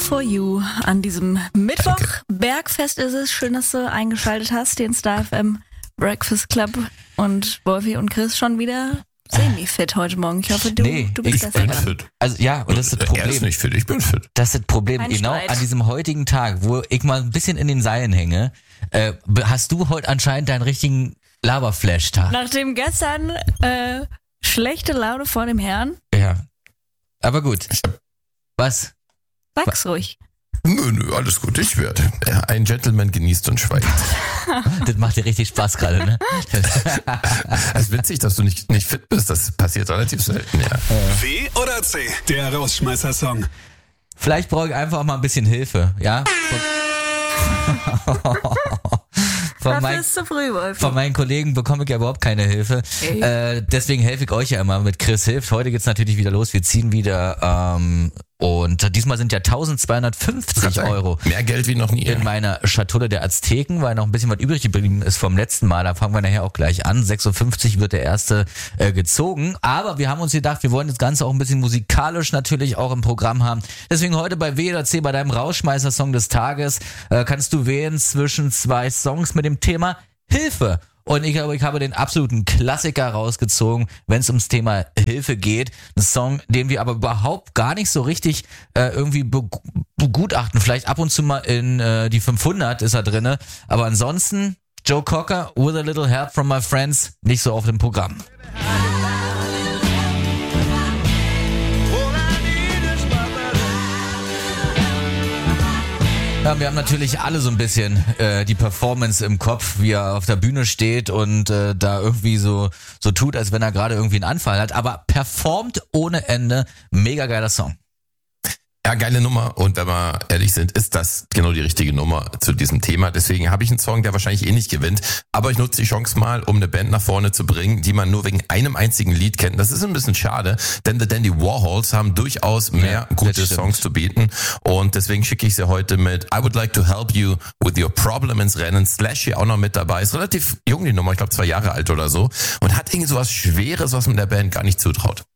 for You an diesem Mittwoch. Danke. Bergfest ist es. Schön, dass du eingeschaltet hast, den Star FM Breakfast Club. Und Wolfi und Chris schon wieder semi-fit heute Morgen. Ich hoffe, du bist Ich bin besser. fit. Also ja, und das ist das Problem. Er ist nicht fit, ich bin fit. Das ist das Problem. Kein Genau Streit. an diesem heutigen Tag, wo ich mal ein bisschen in den Seilen hänge, hast du heute anscheinend deinen richtigen Laberflash-Tag. Nachdem gestern schlechte Laune vor dem Herrn, Ja. Aber gut. Was? sag's ruhig. Nö, alles gut, ich werde. Ein Gentleman genießt und schweigt. Das macht dir richtig Spaß gerade, ne? Es ist witzig, dass du nicht fit bist, das passiert relativ selten, ja. W oder C? Der Rausschmeißer-Song. Vielleicht brauche ich einfach mal ein bisschen Hilfe, ja? Dafür ist zu früh, Wolfi. Von meinen Kollegen bekomme ich ja überhaupt keine Hilfe. Deswegen helfe ich euch ja immer mit Chris hilft. Heute geht's natürlich wieder los. Wir ziehen wieder und diesmal sind ja 1250 Euro Mehr Geld wie noch nie. in meiner Schatulle der Azteken, weil noch ein bisschen was übrig geblieben ist vom letzten Mal. Da fangen wir nachher auch gleich an. 6.50 Uhr wird der erste gezogen. Aber wir haben uns gedacht, wir wollen das Ganze auch ein bisschen musikalisch natürlich auch im Programm haben. Deswegen heute bei W oder C, bei deinem Rausschmeißer-Song des Tages, kannst du wählen zwischen zwei Songs mit dem Thema Hilfe. Und ich habe den absoluten Klassiker rausgezogen, wenn es ums Thema Hilfe geht. Ein Song, den wir aber überhaupt gar nicht so richtig irgendwie begutachten. Vielleicht ab und zu mal in die 500 ist er drinne. Aber ansonsten, Joe Cocker, With a Little Help from My Friends, nicht so auf dem Programm. Ja, wir haben natürlich alle so ein bisschen die Performance im Kopf, wie er auf der Bühne steht und da irgendwie so tut, als wenn er gerade irgendwie einen Anfall hat, aber performt ohne Ende. Mega geiler Song. Ja, geile Nummer. Und wenn wir ehrlich sind, ist das genau die richtige Nummer zu diesem Thema. Deswegen habe ich einen Song, der wahrscheinlich eh nicht gewinnt. Aber ich nutze die Chance mal, um eine Band nach vorne zu bringen, die man nur wegen einem einzigen Lied kennt. Das ist ein bisschen schade, denn The Dandy Warhols haben durchaus mehr gute Songs zu bieten. Und deswegen schicke ich sie heute mit I Would Like to Help You with Your Problem ins Rennen. Slash hier auch noch mit dabei. Ist relativ jung, die Nummer. Ich glaube 2 Jahre alt oder so. Und hat irgendwie sowas Schweres, was man der Band gar nicht zutraut.